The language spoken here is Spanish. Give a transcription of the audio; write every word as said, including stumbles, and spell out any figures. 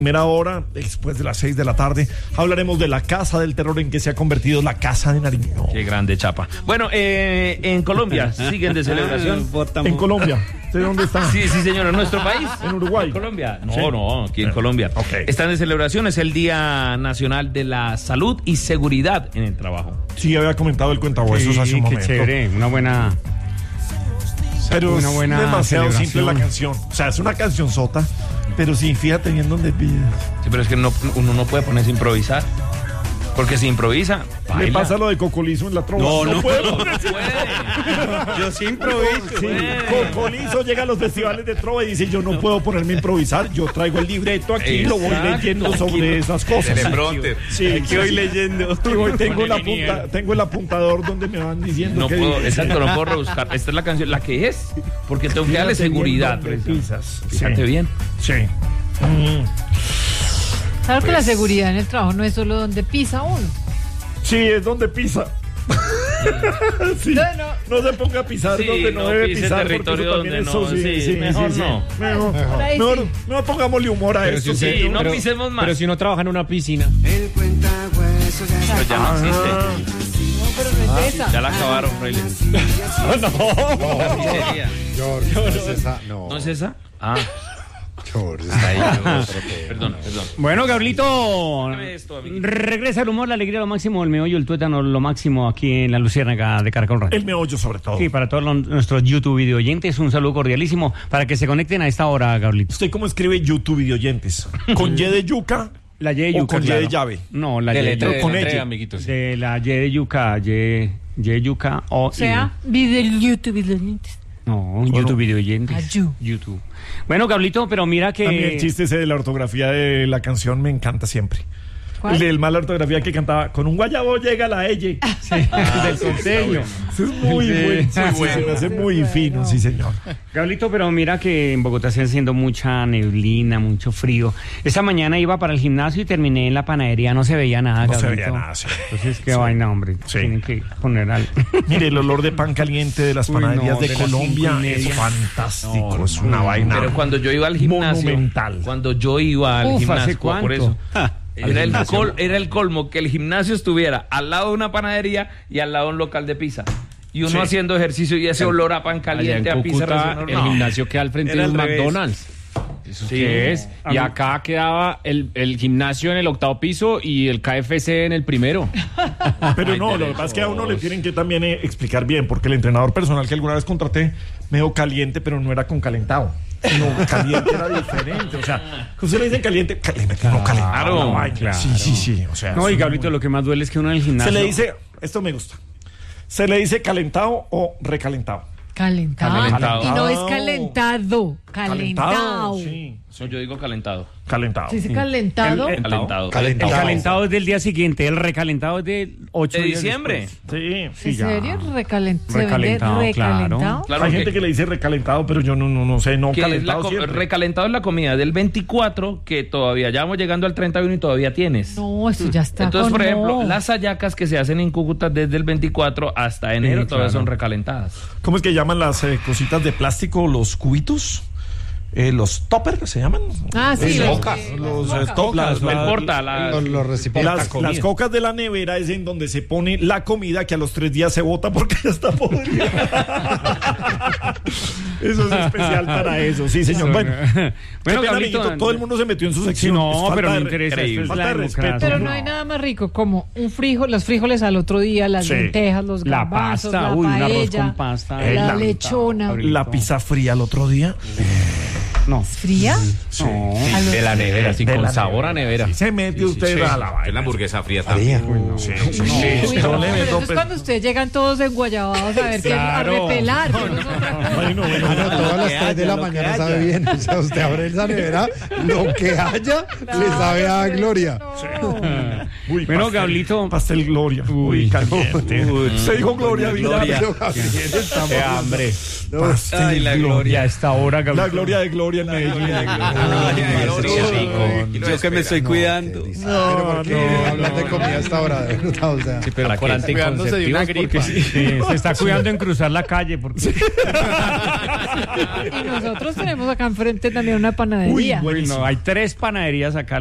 Primera hora, después de las seis de la tarde, hablaremos de la casa del terror en que se ha convertido la Casa de Nariño. Qué grande chapa. Bueno, eh, en Colombia siguen de celebración. En Colombia. ¿De dónde están? Sí, sí, señor, en nuestro país. En Uruguay. ¿En Colombia? No, Sí. no, aquí en Colombia. Okay. Están de celebración, es el Día Nacional de la Salud y Seguridad en el Trabajo. Sí, había comentado el cuentahuesos Sí, hace un qué momento. chévere, una buena... Pero una es buena demasiado simple la celebración. canción. O sea, es una canción sota, pero sí, fíjate bien donde pides. Sí, pero es que no, uno no puede ponerse a improvisar. Porque si improvisa, Le baila. pasa lo de Cocolizo en la trova. No, no puedo. No puede. Yo sí improviso. Sí, Cocolizo llega a los festivales de trova y dice, yo no puedo ponerme a improvisar, yo traigo el libreto aquí y lo voy Exacto. leyendo sobre esas cosas. Teleprompter. Sí, Aquí voy leyendo. Sí, hoy tengo, la punta, tengo el apuntador donde me van diciendo No que puedo, exacto, no puedo rebuscar. Esta es la canción, la que es, porque tengo que darle Fíjate bien seguridad. dónde precisamente. pisas. Fíjate Sí. bien. Sí. Mm. Claro que Pues- la seguridad en el trabajo no es solo donde pisa uno. Sí, es donde pisa. Sí. No, No se ponga a pisar Sí, donde no, no debe pise pisar, porque territorio eso también donde es no, sí, sí, sí, mejor sí, sí. no. Mejor, Por ahí mejor, sí. mejor pongámosle humor a Pero esto. si usted- Sí, no pero- pisemos más. Pero si uno trabaja en una piscina. Pero ya no existe. No, pero no es esa. Ya la acabaron, Fraile. Sería. George, no es esa. No, ¿No es esa? Ah, George, está ahí. perdón, perdón. Bueno, Gabrielito, Dame esto, amiguito. regresa el humor, la alegría, lo máximo, el meollo, el tuétano, lo máximo aquí en la Luciérnaga de Caracol Radio. El meollo sobre todo. Sí, para todos los- nuestros YouTube video oyentes, un saludo cordialísimo para que se conecten a esta hora, Gabrielito. ¿Usted cómo escribe YouTube videoyentes? ¿Con Y de yuca? La Y de ¿O yuca, con Y claro. de llave? No, la Y de Deletre- yuca. con ella. amiguitos. De la Y de yuca, Y, Y de yuca o O sea, video YouTube video. No, un YouTube video oyentes. Ayú. YouTube. Bueno, Gabrielito, pero mira que... A mí el chiste ese de la ortografía de la canción me encanta siempre. ¿Cuál? El del mala ortografía que cantaba, con un guayabo llega la Elle. del costeño. Eso es muy Sí, bueno. muy Sí, sí, se me hace muy fino, sí, señor. Gabrielito, pero mira que en Bogotá está haciendo mucha neblina, mucho frío. Esta mañana iba para el gimnasio y terminé en la panadería, no se veía nada, No se Gabrielito. veía nada, sí. Entonces, qué Sí. vaina, hombre. Sí. Tienen que poner al... Mire, el olor de pan caliente de las Uy, panaderías no, de, de las Colombia cinco y es media. fantástico. No, es una no, vaina. Pero cuando yo iba al gimnasio, Monumental. cuando yo iba al Uf, gimnasio, ¿hace cuánto? por eso, Ja, era el, gimnasio. col- era el colmo que el gimnasio estuviera al lado de una panadería y al lado de un local de pizza. Y uno Sí. haciendo ejercicio y ese olor a pan Allá caliente, en a pizza Cúcuta, recién el horneado. gimnasio queda al frente Era de un al revés. McDonald's. ¿Eso Sí. qué es? Y acá quedaba el, el gimnasio en el octavo piso y el K F C en el primero. Pero no, lo que pasa es que a uno le tienen que también eh, explicar bien, porque el entrenador personal que alguna vez contraté medio caliente, pero no era con calentado. No, caliente era diferente. O sea, que usted le dice caliente, caliente, no calentado. Claro, la vaina. claro. Sí, sí, sí. O sea, No, es y un- Gabrielito, lo que más duele es que uno en el gimnasio... se le dice, esto me gusta. Se le dice calentado o recalentado. Calentado. Calentado. Y no es calentado. Calentado. Sí, No, yo digo calentado. calentado. ¿Se dice calentado? El- el- Calentado. El Calentado. calentado es del día siguiente, el recalentado es del ocho De días diciembre. después. Sí. ¿En Sí, ya. serio? Recalent ¿Se vende Recalentado, recalentado? claro. Claro Hay que- gente que le dice recalentado, pero yo no, no, no sé, no que es la calentado co- siempre. recalentado es la comida del veinticuatro que todavía ya vamos llegando al treinta y uno y todavía tienes. No, eso ya está. Entonces, con por ejemplo, no. las hallacas que se hacen en Cúcuta desde el veinticuatro hasta enero Sí, todavía claro. son recalentadas. ¿Cómo es que llaman las eh, cositas de plástico, los cubitos? Eh, los toppers se llaman. Ah, sí, Eh, los- cocas, eh, los las eh, cocas. top- Las, las- el porta, las- Los, los recipientes. Las, las cocas de la nevera es en donde se pone la comida que a los tres días se bota porque ya está podrida. Eso es especial para eso, sí, señor. Bueno, Bueno, bueno Gabrielito, todo el mundo se metió en su Sí, sección. Es no, falta pero me de- interesa. increíble. Esto es Falta la de respeto. democracia. Pero no hay nada más rico como un frijol, los frijoles al otro día, las Sí. lentejas, los La garbanzos, pasta, la uy, un arroz paella, con pasta. la Eh, la- lechona. La pizza fría el otro día. No. ¿Fría? No. A los- De la nevera, sí, De con la sabor a nevera. Sí, se mete usted a la Es vaina. la hamburguesa fría también. Sí, sí, Uy, sí. no, Yo le pero meto, eso es pues, cuando ustedes llegan todos enguayabados a ver que a Claro. repelar. que no es otra cosa. bueno, bueno, Bueno, bueno. todas las que tres de haya, la lo que mañana haya. sabe bien. O sea, usted abre esa nevera, lo que haya, le sabe a gloria. No. Uy, Bueno, pastel, Gablito. Pastel Gloria. Uy, Uy, caliente. uy. Se dijo Gloria, Vidal. Gloria. Qué hambre. Pastel Ay, la Y gloria. a esta hora, La Gablito. gloria de Gloria en Medellín. Ay, gloria. Rico. Yo que me estoy cuidando. Pero ¿por qué no, hablar de comida hasta ahora? De verdad, o sea. Sí, pero por Cuidándose de una anticonceptivos, porque gripa. sí. Sí, se está cuidando en cruzar la calle porque Y nosotros tenemos acá enfrente también una panadería. Uy, no, hay tres panaderías acá.